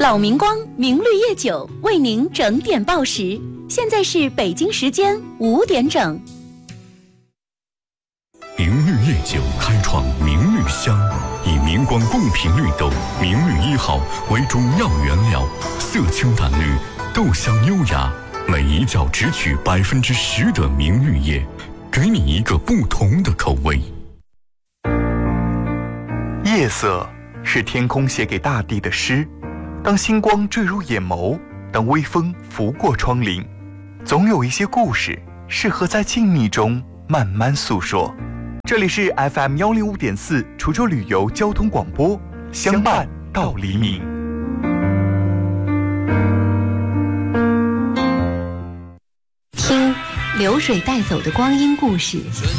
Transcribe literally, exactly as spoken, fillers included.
老明光明绿叶酒为您整点报时，现在是北京时间五点整。 明绿叶酒开创明绿香，以明光贡品绿豆明绿一号为主要原料，色清淡绿，豆香优雅，每一角只取百分之十的明绿叶，给你一个不同的口味。 夜色是天空写给大地的诗，当星光坠入眼眸，当微风拂过窗棂，总有一些故事适合在静谧中慢慢诉说。这里是 F M 一零五点四滁州旅游交通广播，相伴到黎明。 听流水带走的光阴故事，